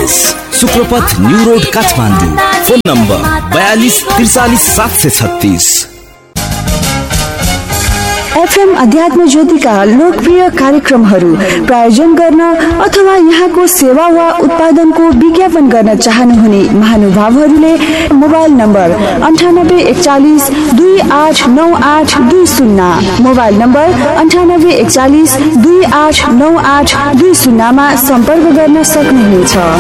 Address शुक्रपथ new road Kathmandu. Phone number 42 43 736। FM अध्यात्म ज्योतिका लोकप्रिय कार्यक्रमहरू प्रायोजन गर्न अथवा यहाँको सेवा वा उत्पादनको विज्ञापन गर्न चाहनुहुने महानुभावहरूले मोबाइल नम्बर 9841 289820, मोबाइल नम्बर 9841 289820 मा सम्पर्क गर्न सक्नुहुनेछ।